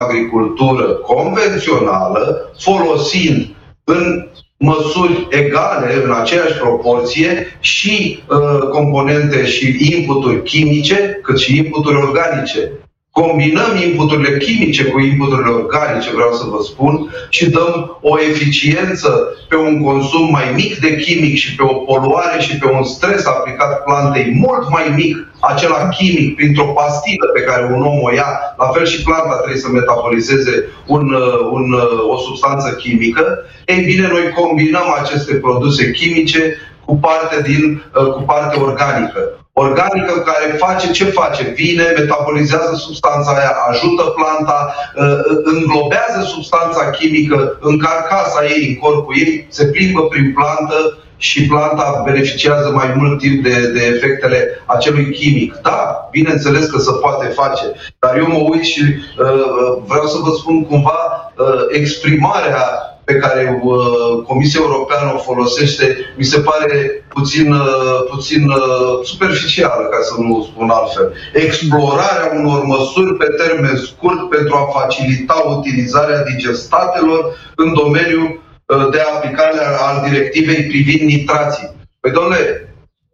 agricultură convențională, folosind în măsuri egale, în aceeași proporție, și componente și inputuri chimice, cât și inputuri organice. Combinăm inputurile chimice cu inputurile organice, vreau să vă spun, și dăm o eficiență pe un consum mai mic de chimic și pe o poluare și pe un stres aplicat plantei mult mai mic, acela chimic, printr-o pastilă pe care un om o ia. La fel și planta trebuie să metabolizeze o substanță chimică. Ei bine, noi combinăm aceste produse chimice cu parte organică. Organică care face ce face? Vine, metabolizează substanța aia, ajută planta, înglobează substanța chimică în carcasa ei, în corpul ei, se plimbă prin plantă și planta beneficiază mai mult timp de efectele acelui chimic. Da, bineînțeles că se poate face, dar eu mă uit și vreau să vă spun cumva exprimarea pe care Comisia Europeană o folosește, mi se pare puțin superficială, ca să nu spun altfel. Explorarea unor măsuri pe termen scurt pentru a facilita utilizarea digestatelor în domeniul de aplicare al directivei privind nitrații. Păi, dom'le,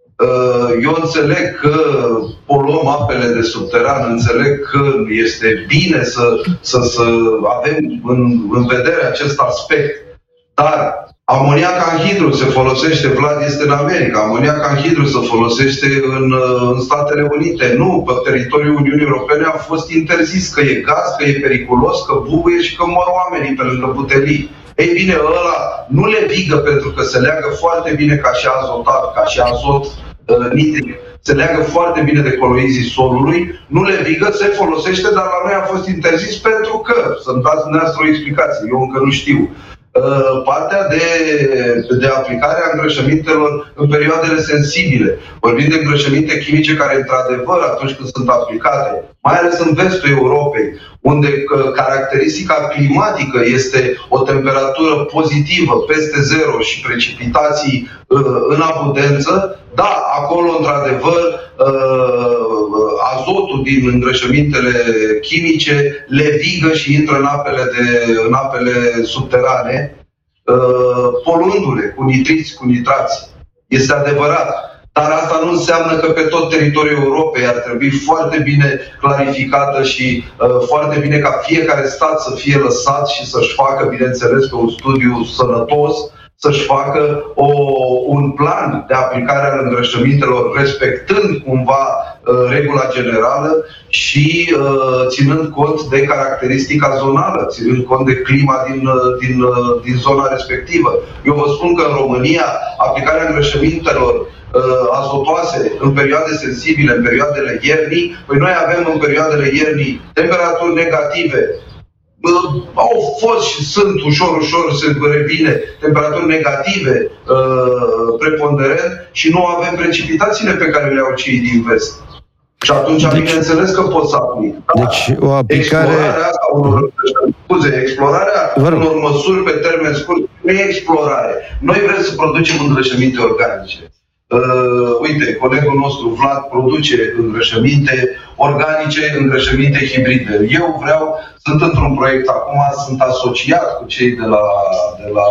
eu înțeleg că poluăm apele de subteran, înțeleg că este bine să avem în vedere acest aspect, dar amoniac anhidru se folosește, Vlad este în America, amoniac anhidru se folosește în Statele Unite. Nu, pe teritoriul Uniunii Europene a fost interzis, că e gaz, că e periculos, că bubuie și că mor oamenii pe lângă butelii. Ei bine, ăla nu le vigă pentru că se leagă foarte bine ca și azotat, ca și azot nitric, se leagă foarte bine de coloizii solului, nu le vigă, se folosește, dar la noi a fost interzis pentru că, să-mi dați dumneavoastră o explicație, eu încă nu știu. Partea de aplicare a îngrășămintelor în perioadele sensibile. Vorbim de îngrășăminte chimice care, într-adevăr, atunci când sunt aplicate, mai ales în vestul Europei, unde caracteristica climatică este o temperatură pozitivă, peste zero, și precipitații în abundență, da, acolo, într-adevăr, azotul din îngrășămintele chimice le vigă și intră în apele subterane, poluându-le cu nitriți, cu nitrați. Este adevărat. Dar asta nu înseamnă că pe tot teritoriul Europei ar trebui foarte bine clarificată și foarte bine ca fiecare stat să fie lăsat și să-și facă, bineînțeles, pe un studiu sănătos, să-și facă un plan de aplicare al îngrășămintelor, respectând cumva regula generală și ținând cont de caracteristica zonală, ținând cont de clima din zona respectivă. Eu vă spun că în România aplicarea îngrășămintelor azotoase în perioade sensibile, în perioadele iernii, păi noi avem în perioadele iernii temperaturi negative. Au fost și sunt ușor se revine temperaturi negative preponderent și nu avem precipitațiile pe care le au cei din vest. Și atunci, bineînțeles că pot să aplic. Deci, o aplicare... Explorarea unor măsuri pe termen scurt nu e explorare. Noi vrem să producem îngrășăminte organice. Uite, colegul nostru Vlad produce îngrășăminte organice, îngrășăminte hibride. Eu sunt într-un proiect acum, sunt asociat cu cei de la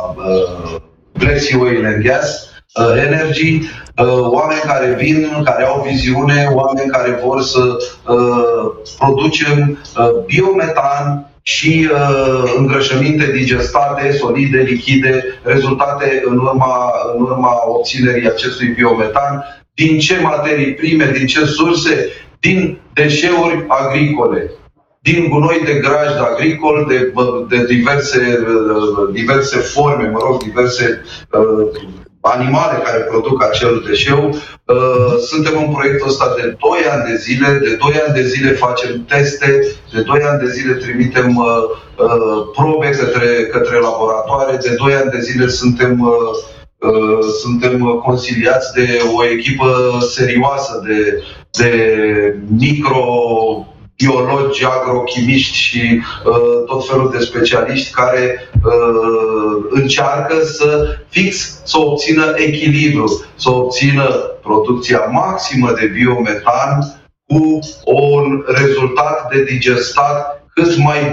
Black Sea Oil and Gas Energy, oameni care vin, care au viziune, oameni care vor să producem biometan și îngrășăminte digestate, solide, lichide, rezultate în urma obținerii acestui biometan. Din ce materii prime, din ce surse? Din deșeuri agricole, din gunoi de grajd agricol, de diverse forme, diverse animale care produc acel deșeu. Suntem în proiectul ăsta de 2 ani de zile. De 2 ani de zile facem teste, de 2 ani de zile trimitem probe către laboratoare, de 2 ani de zile suntem consiliați de o echipă serioasă de microbiologi, agrochimiști și tot felul de specialiști care încearcă să obțină echilibru, să obțină producția maximă de biometan cu un rezultat de digestat cât mai